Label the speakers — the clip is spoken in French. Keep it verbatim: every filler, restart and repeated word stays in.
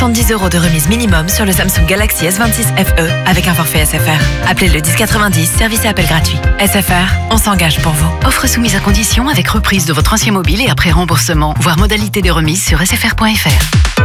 Speaker 1: soixante-dix euros de remise minimum sur le Samsung Galaxy S vingt-six F E avec un forfait S F R. Appelez le dix quatre-vingt-dix, service et appel gratuit. S F R, on s'engage pour vous.
Speaker 2: Offre soumise à condition avec reprise de votre ancien mobile et après remboursement. Voir modalité de remise sur s f r point f r.